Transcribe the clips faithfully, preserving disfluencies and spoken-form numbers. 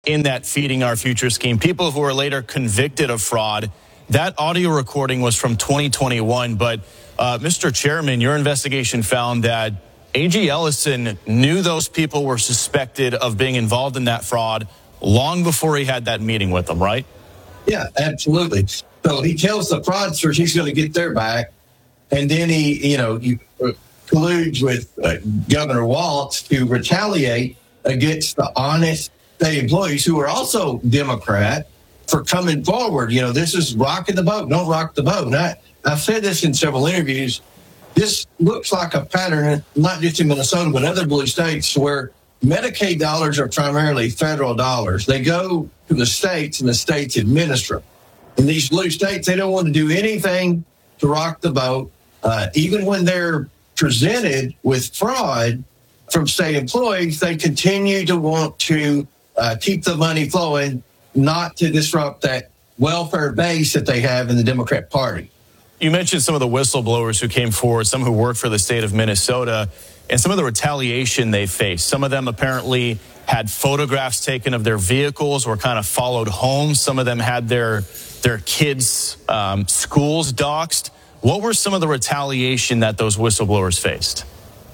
in that Feeding Our Future scheme, people who were later convicted of fraud. That audio recording was from twenty twenty-one, but uh, Mister Chairman, your investigation found that A G Ellison knew those people were suspected of being involved in that fraud long before he had that meeting with them, right? Yeah, absolutely. So he tells the fraudsters he's going to get their back, and then he, you know, he colludes with uh, Governor Walz to retaliate against the honest state employees who are also Democrat for coming forward. You know, this is rocking the boat. Don't rock the boat. And I, I've said this in several interviews. This looks like a pattern, not just in Minnesota, but other blue states where Medicaid dollars are primarily federal dollars. They go to the states and the states administer them. In these blue states, they don't want to do anything to rock the boat. Uh, even when they're presented with fraud from state employees, they continue to want to uh, keep the money flowing, not to disrupt that welfare base that they have in the Democrat Party. You mentioned some of the whistleblowers who came forward, some who worked for the state of Minnesota, and some of the retaliation they faced. Some of them apparently had photographs taken of their vehicles or kind of followed home. Some of them had their their kids' um, schools doxxed. What were some of the retaliation that those whistleblowers faced?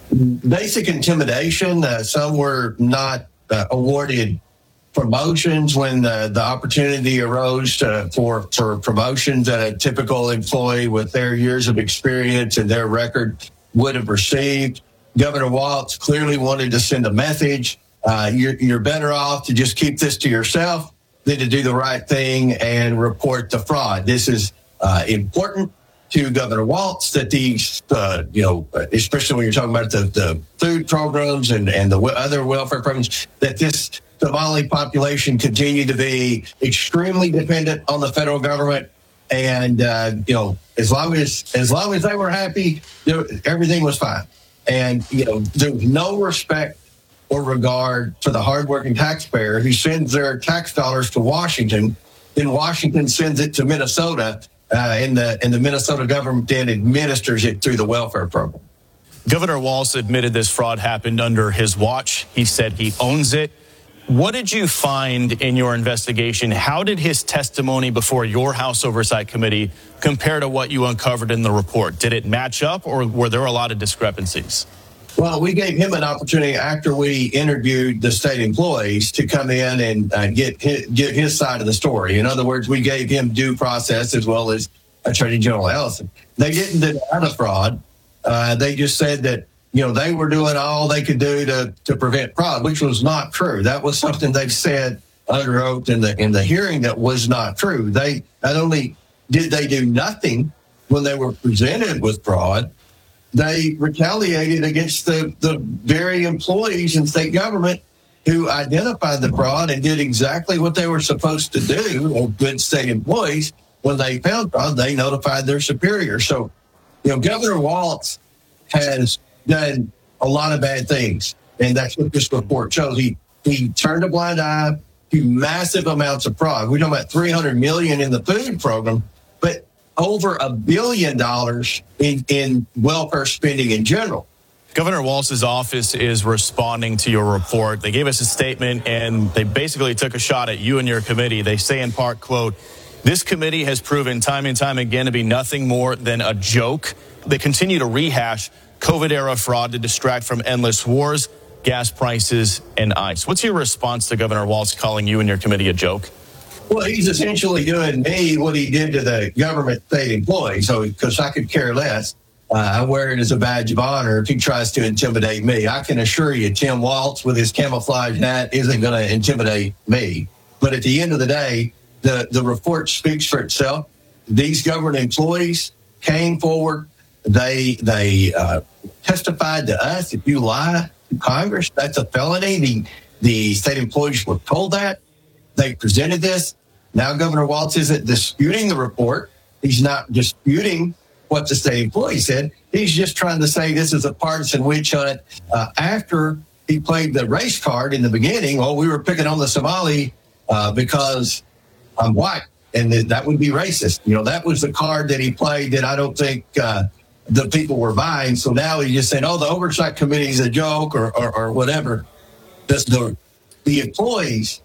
Basic intimidation. Uh, some were not uh, awarded promotions when the, the opportunity arose to, for, for promotions that a typical employee with their years of experience and their record would have received. Governor Walz clearly wanted to send a message. Uh, you're, you're better off to just keep this to yourself than to do the right thing and report the fraud. This is uh, important to Governor Walz that these, uh, you know, especially when you're talking about the, the food programs and, and the other welfare programs, that this Somali population continue to be extremely dependent on the federal government. And, uh, you know, as long as as long as they were happy, everything was fine. And, you know, there was no respect or regard for the hardworking taxpayer who sends their tax dollars to Washington. Then Washington sends it to Minnesota, uh, and the and the Minnesota government then administers it through the welfare program. Governor Walz admitted this fraud happened under his watch. He said he owns it. What did you find in your investigation? How did his testimony before your House Oversight Committee compare to what you uncovered in the report? Did it match up, or were there a lot of discrepancies? Well, we gave him an opportunity after we interviewed the state employees to come in and uh, get his, get his side of the story. In other words, we gave him due process as well as Attorney General Ellison. They didn't deny the fraud. Uh, they just said that, you know, they were doing all they could do to, to prevent fraud, which was not true. That was something they said under oath in the in the hearing that was not true. They not only did they do nothing when they were presented with fraud, they retaliated against the, the very employees in state government who identified the fraud and did exactly what they were supposed to do. Or good state employees, when they found fraud, they notified their superiors. So, you know, Governor Walz has done a lot of bad things, and that's what this report shows. He he turned a blind eye to massive amounts of fraud. We're talking about three hundred million dollars in the food program, but over a billion dollars in, in welfare spending in general. Governor Walz's office is responding to your report. They gave us a statement, and they basically took a shot at you and your committee. They say in part, quote, "This committee has proven time and time again to be nothing more than a joke." They continue to rehash COVID-era fraud to distract from endless wars, gas prices, and ICE. What's your response to Governor Walz calling you and your committee a joke? Well, he's essentially doing me what he did to the government state employee. So, because I could care less, uh, I wear it as a badge of honor if he tries to intimidate me. I can assure you, Tim Walz with his camouflage hat isn't going to intimidate me. But at the end of the day, the, the report speaks for itself. These government employees came forward. They they uh, testified to us. If you lie to Congress, that's a felony. The, the state employees were told that. They presented this. Now Governor Walz isn't disputing the report. He's not disputing what the state employee said. He's just trying to say this is a partisan witch hunt. Uh, after he played the race card in the beginning, well, we were picking on the Somali uh, because I'm white, and that would be racist. You know, that was the card that he played that I don't think uh, the people were buying. So now he just said, oh, the Oversight Committee is a joke or, or, or whatever. That's the, the employees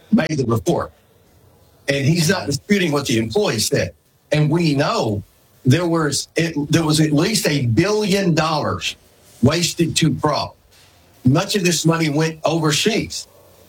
made the report. And he's not disputing what the employee said. And we know there was it, there was at least a billion dollars wasted to fraud. Much of this money went overseas.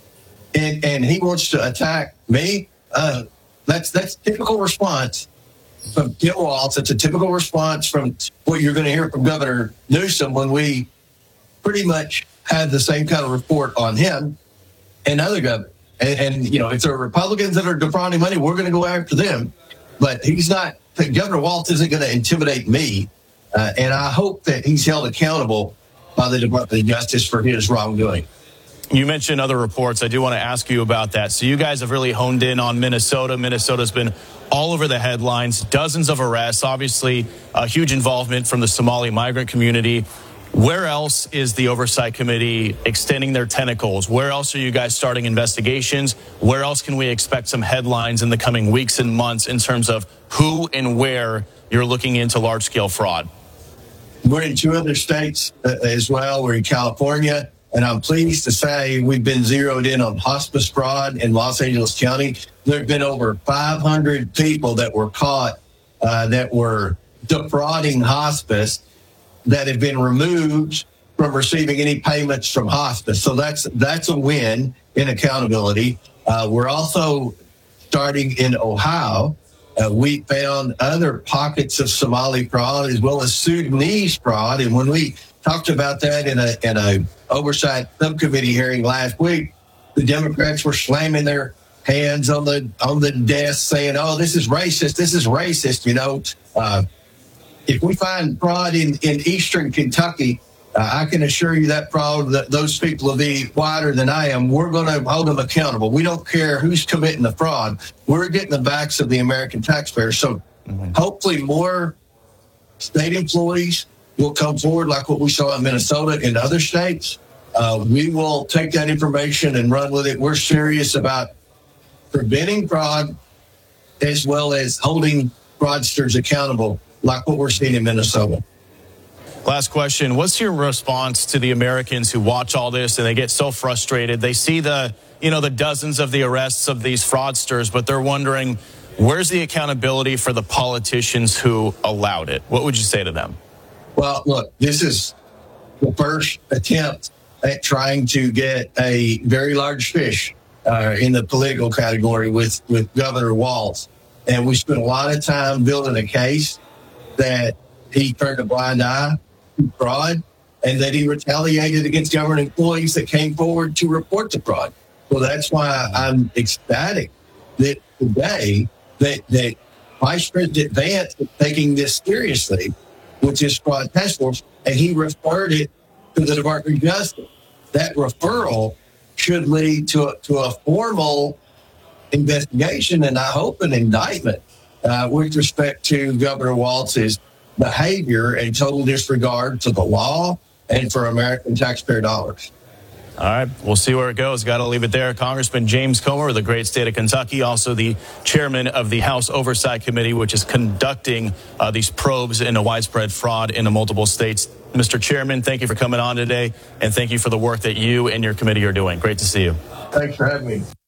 And and he wants to attack me. Uh, that's that's typical response from Tim Walz. It's a typical response from what you're going to hear from Governor Newsom when we pretty much had the same kind of report on him and other governors. And, and, you know, if there are Republicans that are defrauding money, we're going to go after them. But he's not, Governor Walz isn't going to intimidate me. Uh, and I hope that he's held accountable by the Department of Justice for his wrongdoing. You mentioned other reports. I do want to ask you about that. So you guys have really honed in on Minnesota. Minnesota's been all over the headlines, dozens of arrests, obviously a huge involvement from the Somali migrant community. Where else is the Oversight Committee extending their tentacles? Where else are you guys starting investigations? Where else can we expect some headlines in the coming weeks and months in terms of who and where you're looking into large-scale fraud? We're in two other states uh, as well. We're in California, and I'm pleased to say we've been zeroed in on hospice fraud in Los Angeles County. There have been over five hundred people that were caught uh, that were defrauding hospice that have been removed from receiving any payments from hospice. So that's that's a win in accountability. Uh, we're also starting in Ohio. Uh, we found other pockets of Somali fraud as well as Sudanese fraud. And when we talked about that in a in a oversight subcommittee hearing last week, the Democrats were slamming their hands on the on the desk saying, "Oh, this is racist. This is racist." You know. Uh, If we find fraud in, in eastern Kentucky, uh, I can assure you that fraud, that those people will be wider than I am. We're going to hold them accountable. We don't care who's committing the fraud. We're getting the backs of the American taxpayers. So mm-hmm. hopefully more state employees will come forward like what we saw in Minnesota and other states. Uh, we will take that information and run with it. We're serious about preventing fraud as well as holding fraudsters accountable, like what we're seeing in Minnesota. Last question. What's your response to the Americans who watch all this and they get so frustrated? They see the, you know, the dozens of the arrests of these fraudsters, but they're wondering, where's the accountability for the politicians who allowed it? What would you say to them? Well, look, this is the first attempt at trying to get a very large fish uh, in the political category with, with Governor Walz. And we spent a lot of time building a case that he turned a blind eye to fraud and that he retaliated against government employees that came forward to report the fraud. So that's why I'm ecstatic that today that, that Vice President Vance is taking this seriously with his fraud task force, and he referred it to the Department of Justice. That referral should lead to a, to a formal investigation and I hope an indictment uh, with respect to Governor Walz's behavior and total disregard to the law and for American taxpayer dollars. All right, we'll see where it goes. Got to leave it there. Congressman James Comer of the great state of Kentucky, also the chairman of the House Oversight Committee, which is conducting uh, these probes into widespread fraud in multiple states. Mister Chairman, thank you for coming on today, and thank you for the work that you and your committee are doing. Great to see you. Thanks for having me.